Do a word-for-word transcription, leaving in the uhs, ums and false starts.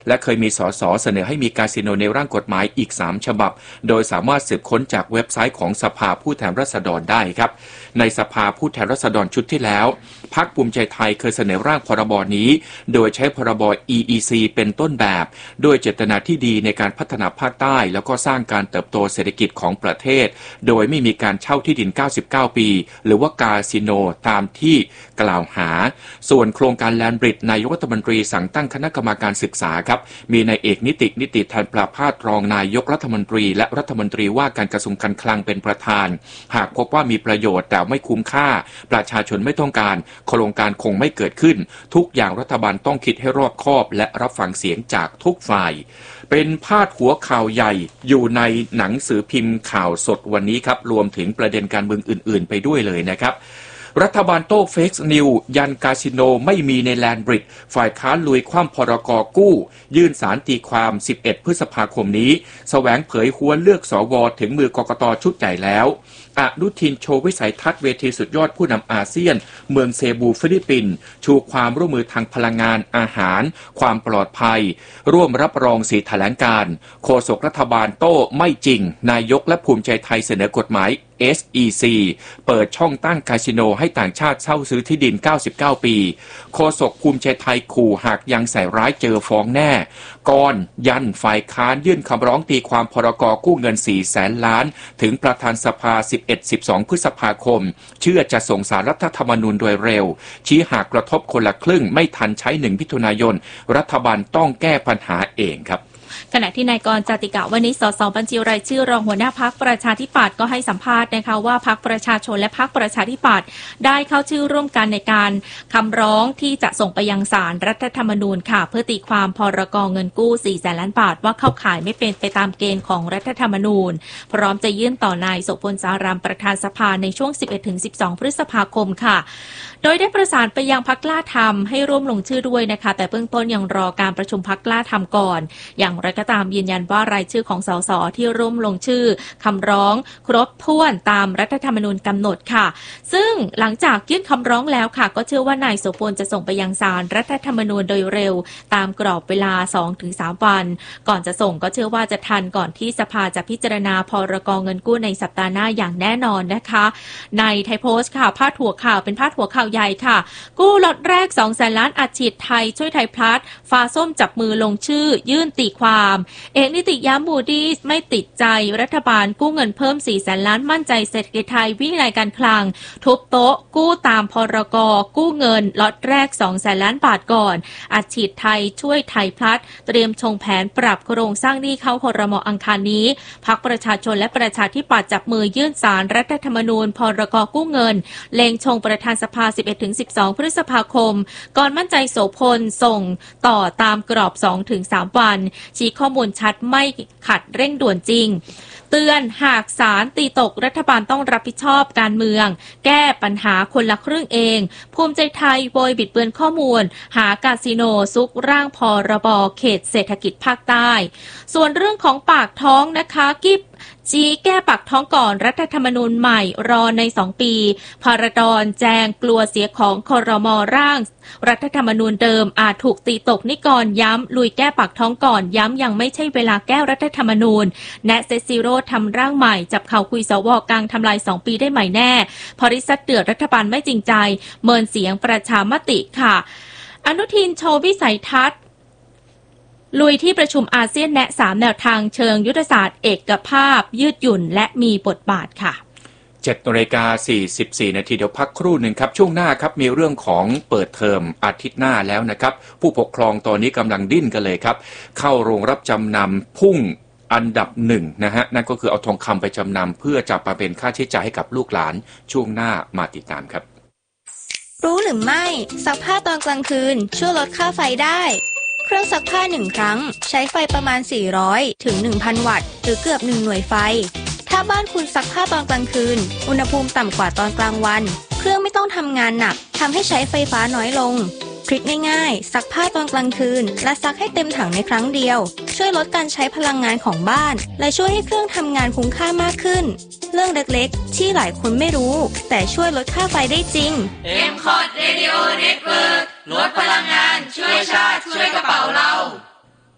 และเคยมีสสเสนอให้มีคาสิโนในร่างกฎหมายอีกสามฉบับโดยสามารถสืบค้นจากเว็บไซต์ของสภาผู้แทนราษฎรได้ครับในสภาผู้แทนราษฎรชุดที่แล้วพรรคภูมิใจไทยเคยเสนอร่างพรบนี้โดยใช้พรบ อี อี ซี เป็นต้นแบบด้วยเจตนาที่ดีในการพัฒนาภาคใต้แล้วก็สร้างการเติบโตเศรษฐกิจของประเทศโดยไม่มีการเช่าที่ดินเก้าสิบเก้าปีหรือว่าคาสิโนตามที่กล่าวหาส่วนโครงการแลนด์บริดจ์นายกรัฐมนตรีสั่งตั้งคณะกรรมการศึกษาครับมีนายเอกนิตินิติแทนประภาสรองนายกรัฐมนตรีและรัฐมนตรีว่าการกระทรวงการคลังเป็นประธานหากพบว่ามีประโยชน์แต่ไม่คุ้มค่าประชาชนไม่ต้องการโครงการคงไม่เกิดขึ้นทุกอย่างรัฐบาลต้องคิดให้รอบคอบและรับฟังเสียงจากทุกฝ่ายเป็นพาดหัวข่าวใหญ่อยู่ในหนังสือพิมพ์ข่าวสดวันนี้ครับรวมถึงประเด็นการเมืองอื่นๆไปด้วยเลยนะครับรัฐบาลโต้เฟกซ์นิวยันคาสิโนไม่มีในแลนด์บริดจ์ฝ่ายค้านลุยคว่ำพรกกู้ยื่นสารตีความสิบเอ็ดพฤษภาคมนี้แสวงเผยหัวเลือกสวถึงมือกกต.ชุดใหญ่แล้วอนุทินโชว์วิสัยทัศน์เวทีสุดยอดผู้นำอาเซียนเมืองเซบูฟิลิปปินส์ชูความร่วมมือทางพลังงานอาหารความปลอดภัยร่วมรับรองสีแถลงการโฆษกรัฐบาลโต้ไม่จริงนายกและภูมิใจไทยเสนอกฎหมาย เอส อี ซี เปิดช่องตั้งคาสิโนให้ต่างชาติเช่าซื้อที่ดินเก้าสิบเก้าปีโฆษกภูมิใจไทยขู่หากยังใส่ร้ายเจอฟ้องแน่ก่อนยันฝ่ายค้านยื่นคำร้องตีความพรกกู้เงินสี่แสนล้านถึงประธานสภาสิบเอ็ด สิบสอง พฤษภาคมเชื่อจะส่งสารรัฐธรรมนูญโดยเร็วชี้หากกระทบคนละครึ่งไม่ทันใช้หนึ่งมิถุนายนรัฐบาลต้องแก้ปัญหาเองครับขณะที่นายกรณ์ จติกะวณิชสสบัญชีรายชื่อรองหัวหน้าพรรคประชาธิปัตย์ก็ให้สัมภาษณ์นะคะว่าพรรคประชาชนและพรรคประชาธิปัตย์ได้เข้าชื่อร่วมกันในการคำร้องที่จะส่งไปยังศาลรัฐธรรมนูญค่ะเพื่อตีความพรกเงินกู้สี่แสนล้านบาทว่าเข้าข่ายไม่เป็นไปตามเกณฑ์ของรัฐธรรมนูญพร้อมจะยื่นต่อนายโสพลสารามประธานสภาในช่วง สิบเอ็ดถึงสิบสอง พฤษภาคมค่ะโดยได้ประสานไปยังพรรคกล้าทำให้ร่วมลงชื่อด้วยนะคะแต่เบื้องต้นยังรอการประชุมพรรคกล้าทำก่อนอย่างไรก็ตามยืนยันว่ารายชื่อของสสที่ร่วมลงชื่อคำร้องครบถ้วนตามรัฐธรรมนูญกำหนดค่ะซึ่งหลังจากยื่นคำร้องแล้วค่ะก็เชื่อว่านายโสพลจะส่งไปยังศาลรัฐธรรมนูญโดยเร็วตามกรอบเวลา สองถึงสาม วันก่อนจะส่งก็เชื่อว่าจะทันก่อนที่สภาจะพิจารณาพรกเงินกู้ในสัปดาห์หน้าอย่างแน่นอนนะคะในไทยโพสต์ค่ะพาดหัวข่าวเป็นพาดหัวข่าวใหญ่ค่ะกู้ล็อตแรก สองแสนล้านอัดฉีดไทยช่วยไทยพลัสฟ้าส้มจับมือลงชื่อยื่นตีความเอกนิติย้ำมูดี้ไม่ติดใจรัฐบาลกู้เงินเพิ่มสี่แสนล้านมั่นใจเศรษฐกิจไทยวินัยการคลังทุบโต๊ะกู้ตามพรกกู้เงินล็อตแรก สองแสนล้านบาทก่อนอัดฉีดไทยช่วยไทยพลัสเตรียมชงแผนปรับโครงสร้างหนี้เข้าครม.อังคารนี้พรรคประชาชนและประชาธิปัตย์จับมือยื่นศาลรัฐธรรมนูญพรกกู้เงินเลงชงประธานสภา สิบเอ็ดถึงสิบสอง พฤษภาคมก่อนมั่นใจโสพลส่งต่อตามกรอบ สองถึงสาม วันชี้ข้อมูลชัดไม่ขัดเร่งด่วนจริงเตือนหากศาลตีตกรัฐบาลต้องรับผิดชอบการเมืองแก้ปัญหาคนละครึ่งเองภูมิใจไทยโวยบิดเบือนข้อมูลหาคาสิโนซุกร่างพรบเขตเศรษฐกิจภาคใต้ส่วนเรื่องของปากท้องนะคะกิบชี้แก้ปากท้องก่อนรัฐธรรมนูญใหม่รอในสองปีพาราดอนแจงกลัวเสียของครม.ร่างรัฐธรรมนูญเดิมอาจถูกตีตกนิกรย้ำลุยแก้ปากท้องก่อนย้ำยังไม่ใช่เวลาแก้รัฐธรรมนูญแนะเซซิโร่ทำร่างใหม่จับเข่าคุยสวกลางทำลายสองปีได้ใหม่แน่พอริษัทเดือดรัฐบาลไม่จริงใจเมินเสียงประชามติค่ะอนุทินโชว์วิสัยทัศน์ลุยที่ประชุมอาเซียนแนะสามแนวทางเชิงยุทธศาสตร์เอกภาพยืดหยุ่นและมีบทบาทค่ะเจ็ดนาฬิกาสี่สิบสี่นาทีเดี๋ยวพักครู่หนึ่งครับช่วงหน้าครับมีเรื่องของเปิดเทอมอาทิตย์หน้าแล้วนะครับผู้ปกครองตอนนี้กำลังดิ้นกันเลยครับเข้าโรงรับจำนำพุ่งอันดับหนึ่งนะฮะนั่นก็คือเอาทองคำไปจำนำเพื่อจะมาเป็นค่าใช้จ่ายให้กับลูกหลานช่วงหน้ามาติดตามครับรู้หรือไม่ซักผ้าตอนกลางคืนช่วยลดค่าไฟได้เครื่องซักผ้าหนึ่งครั้งใช้ไฟประมาณสี่ร้อยถึง หนึ่งพัน วัตต์หรือเกือบหนึ่งหน่วยไฟถ้าบ้านคุณซักผ้าตอนกลางคืนอุณหภูมิต่ำกว่าตอนกลางวันเครื่องไม่ต้องทำงานหนักทำให้ใช้ไฟฟ้าน้อยลงทริคง่ายๆซักผ้าตอนกลางคืนและซักให้เต็มถังในครั้งเดียวช่วยลดการใช้พลังงานของบ้านและช่วยให้เครื่องทำงานคุ้มค่ามากขึ้นเรื่องเล็กๆที่หลายคนไม่รู้แต่ช่วยลดค่าไฟได้จริงเอ็ม คอร์ด Radio Network ลดพลังงานช่วยชาติช่วยกระเป๋าเรา